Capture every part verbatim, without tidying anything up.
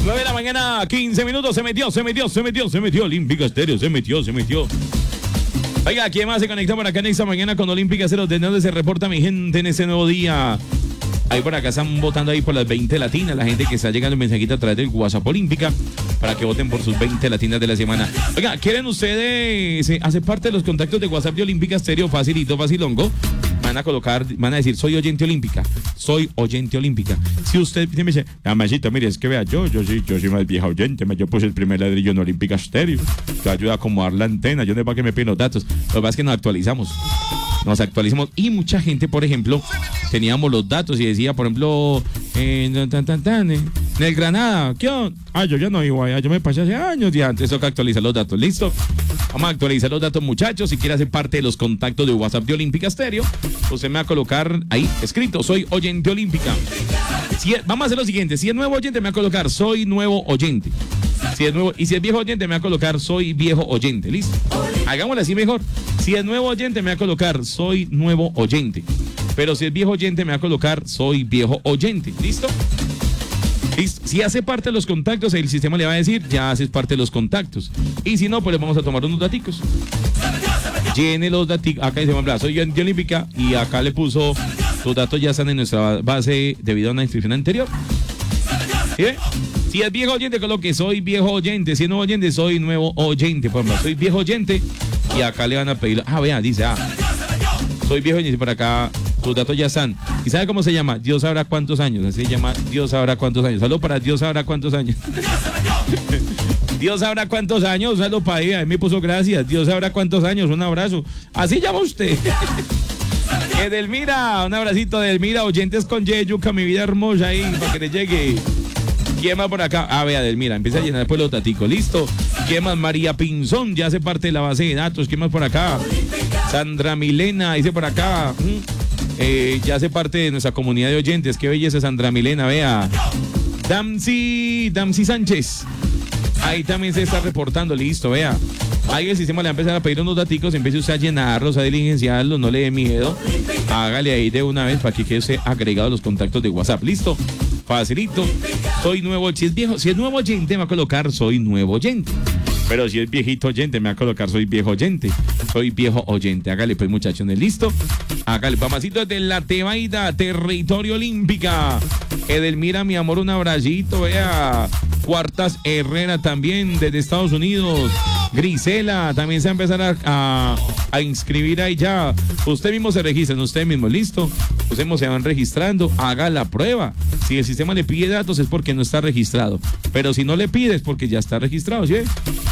nueve de la mañana, quince minutos. Se metió, se metió, se metió, se metió. Olímpica Estéreo, se metió, se metió. Oiga, ¿quién más se conectó por acá en esta mañana con Olímpica Estéreo? ¿De dónde se reporta mi gente en este nuevo día? Ahí por acá están votando ahí por las veinte latinas, la gente que está llegando el mensajito a través del WhatsApp Olímpica para que voten por sus veinte latinas de la semana. Oiga, ¿quieren ustedes eh, hacer parte de los contactos de WhatsApp de Olímpica Estéreo? Facilito, facilongo. Van a colocar, van a decir, soy oyente olímpica, soy oyente olímpica. Si usted me dice, mamacita, mire, es que vea, yo, yo sí, yo soy más vieja oyente, yo puse el primer ladrillo en Olímpica Estéreo, que ayuda a acomodar la antena, yo no sé para qué me piden los datos, lo que pasa es que nos actualizamos. Nos actualizamos y mucha gente, por ejemplo, teníamos los datos y decía, por ejemplo, eh, tan, tan, tan, eh, en el Granada, ¿qué onda? Ah, yo ya no vivo allá, yo me pasé hace años y antes, toca actualizar los datos, ¿listo? Vamos a actualizar los datos, muchachos. Si quiere hacer parte de los contactos de WhatsApp de Olímpica Estéreo, usted me va a colocar ahí escrito, soy oyente olímpica. Si es, vamos a hacer lo siguiente, si es nuevo oyente, me va a colocar, soy nuevo oyente. Si es nuevo, y si es viejo oyente, me va a colocar, soy viejo oyente, ¿listo? Hagámoslo así mejor. Si es nuevo oyente, me va a colocar, soy nuevo oyente. Pero si es viejo oyente, me va a colocar, soy viejo oyente, ¿listo? ¿Listo? Si hace parte de los contactos, el sistema le va a decir, ya haces parte de los contactos. Y si no, pues le vamos a tomar unos daticos. Llene los daticos. Acá dice, bueno, soy oyente olímpica y acá le puso, tus datos ya están en nuestra base debido a una inscripción anterior. ¿Sí ve? Si es viejo oyente, coloque soy viejo oyente. Si es nuevo oyente, soy nuevo oyente. Por ejemplo, soy viejo oyente y acá le van a pedir. Ah, vea, dice, ah, soy viejo oyente. Por acá, tus datos ya están. ¿Y sabe cómo se llama? Dios sabrá cuántos años. Así se llama Dios sabrá cuántos años. Saludos para Dios sabrá cuántos años. Dios sabrá cuántos años. Saludos para ella. Ahí me puso gracias. Dios sabrá cuántos años. Un abrazo. Así llama usted. Edelmira, un abracito de Edelmira. Oyentes con Yeyuca, mi vida hermosa ahí, para que le llegue. ¿Quién más por acá? Ah, vea, Delmira, empieza a llenar después los daticos, listo. ¿Quién más? María Pinzón, ya hace parte de la base de datos. ¿Quién más por acá? Sandra Milena, dice por acá. Eh, ya hace parte de nuestra comunidad de oyentes. Qué belleza, Sandra Milena, vea. Damsi, Damsi Sánchez. Ahí también se está reportando, listo, vea. Ahí el sistema le va a empezar a pedir unos daticos, empiece usted a llenarlos, a diligenciarlos, no le dé miedo. Hágale ahí de una vez para que quede usted agregado a los contactos de WhatsApp, listo. Facilito. Soy nuevo, si es viejo, si es nuevo oyente, me va a colocar soy nuevo oyente. Pero si es viejito oyente, me va a colocar soy viejo oyente. Soy viejo oyente. Hágale pues, muchachones, ¿listo? Hágale, papacito, desde la Tebaida, territorio olímpica. Edelmira, mi amor, un abracito, vea. Cuartas Herrera también, desde Estados Unidos. Grisela, también se va a empezar a, a, a inscribir ahí ya. Usted mismo se registra, usted mismo, ¿listo? Ustedes mismos se van registrando, haga la prueba. Si el sistema le pide datos es porque no está registrado. Pero si no le pide es porque ya está registrado, ¿sí?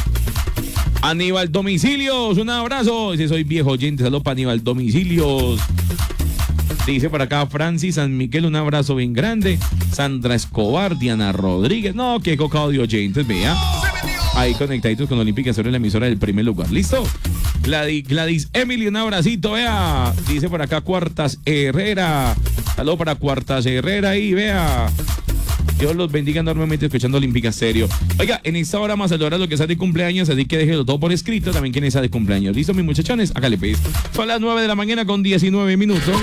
Aníbal Domicilios, un abrazo. Dice, soy viejo oyente, saludos para Aníbal Domicilios. Dice por acá Francis San Miguel, un abrazo bien grande. Sandra Escobar, Diana Rodríguez. No, qué cocado de oyentes, vea. Ahí conectaditos con Olímpica sobre la emisora del primer lugar. ¿Listo? Gladys, Gladys Emily, un abracito, vea. Dice por acá Cuartas Herrera. Saludos para Cuartas Herrera ahí, vea. Dios los bendiga enormemente escuchando Olímpica Estéreo. Oiga, en esta hora más a la hora lo que está de cumpleaños, así que déjelo todo por escrito. También quien está de cumpleaños. ¿Listo, mis muchachones? Acá le pedís. Son las nueve de la mañana con diecinueve minutos.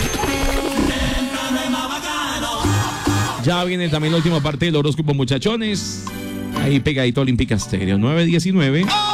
Ya viene también la última parte del horóscopo, muchachones. Ahí pegadito Olímpica Estéreo, nueve diecinueve.